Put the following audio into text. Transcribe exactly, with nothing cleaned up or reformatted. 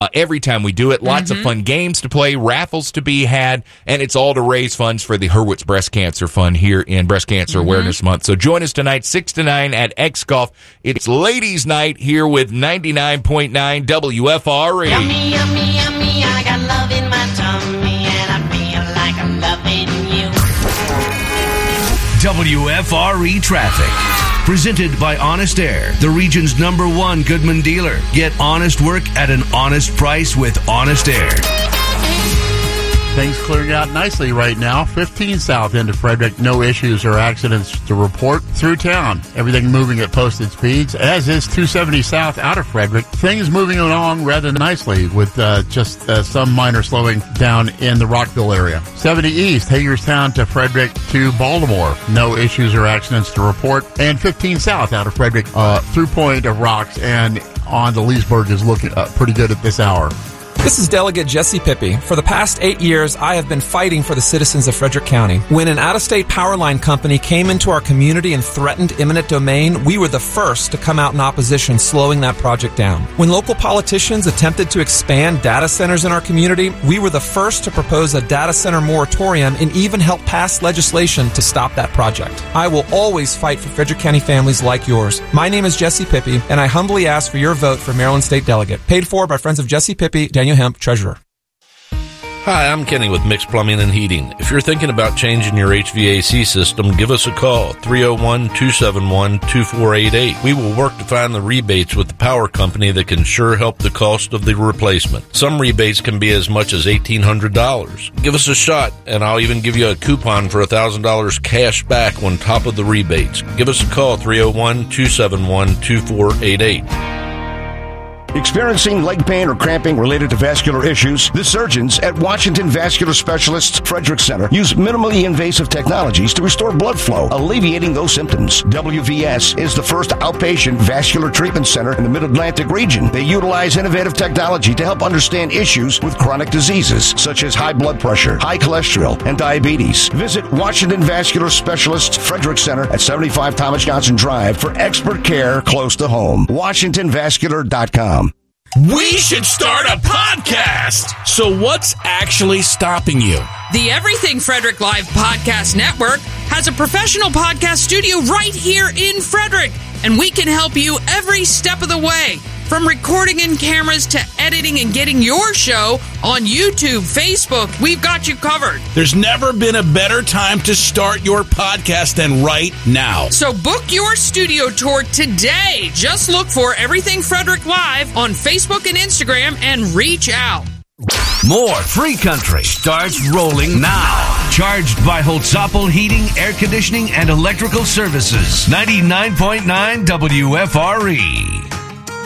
Uh, every time we do it, lots mm-hmm. of fun games to play, raffles to be had, and it's all to raise funds for the Hurwitz Breast Cancer Fund here in Breast Cancer mm-hmm. Awareness Month. So join us tonight, six to nine at X Golf. It's Ladies' Night here with ninety-nine point nine W F R E. Yummy, yummy, yummy, I got love in my tummy, and I feel like I'm loving you. W F R E Traffic. Presented by Honest Air, the region's number one Goodman dealer. Get honest work at an honest price with Honest Air. Things clearing out nicely right now. fifteen south into Frederick. No issues or accidents to report through town. Everything moving at posted speeds, as is two seventy south out of Frederick. Things moving along rather nicely with uh, just uh, some minor slowing down in the Rockville area. seventy east, Hagerstown to Frederick to Baltimore. No issues or accidents to report. And fifteen south out of Frederick uh, through Point of Rocks and on to Leesburg is looking uh, pretty good at this hour. This is Delegate Jesse Pippi. For the past eight years, I have been fighting for the citizens of Frederick County. When an out-of-state power line company came into our community and threatened eminent domain, we were the first to come out in opposition, slowing that project down. When local politicians attempted to expand data centers in our community, we were the first to propose a data center moratorium and even help pass legislation to stop that project. I will always fight for Frederick County families like yours. My name is Jesse Pippi, and I humbly ask for your vote for Maryland State Delegate. Paid for by Friends of Jesse Pippi, Daniel Hemp, Treasurer. Hi, I'm Kenny with Mixed Plumbing and Heating. If you're thinking about changing your H V A C system, give us a call, three oh one, two seven one, two four eight eight. We will work to find the rebates with the power company that can sure help the cost of the replacement. Some rebates can be as much as eighteen hundred dollars. Give us a shot, and I'll even give you a coupon for one thousand dollars cash back on top of the rebates. Give us a call, three oh one, two seven one, two four eight eight. Experiencing leg pain or cramping related to vascular issues? The surgeons at Washington Vascular Specialists Frederick Center use minimally invasive technologies to restore blood flow, alleviating those symptoms. W V S is the first outpatient vascular treatment center in the Mid-Atlantic region. They utilize innovative technology to help understand issues with chronic diseases such as high blood pressure, high cholesterol, and diabetes. Visit Washington Vascular Specialists Frederick Center at seventy-five Thomas Johnson Drive for expert care close to home. washington vascular dot com. We should start a podcast! So what's actually stopping you? The Everything Frederick Live Podcast Network has a professional podcast studio right here in Frederick, and we can help you every step of the way. From recording in cameras to editing and getting your show on YouTube, Facebook, we've got you covered. There's never been a better time to start your podcast than right now. So book your studio tour today. Just look for Everything Frederick Live on Facebook and Instagram and reach out. More Free Country starts rolling now. Charged by Holtzapfel Heating, Air Conditioning, and Electrical Services. ninety-nine point nine W F R E.